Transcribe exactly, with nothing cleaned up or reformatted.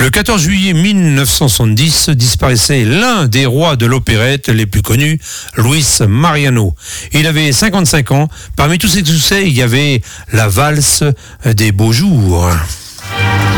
Le quatorze juillet mille neuf cent soixante-dix disparaissait l'un des rois de l'opérette les plus connus, Luis Mariano. Il avait cinquante-cinq ans. Parmi tous ses succès, il y avait la valse des beaux jours.